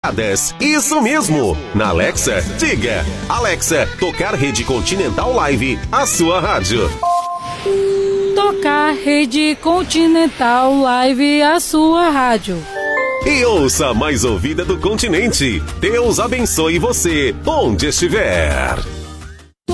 conectadas. Isso mesmo. Na Alexa, diga: Alexa, tocar Rede Continental Live, a sua rádio. Tocar Rede Continental Live, a sua rádio. E ouça a mais ouvida do continente. Deus abençoe você, onde estiver.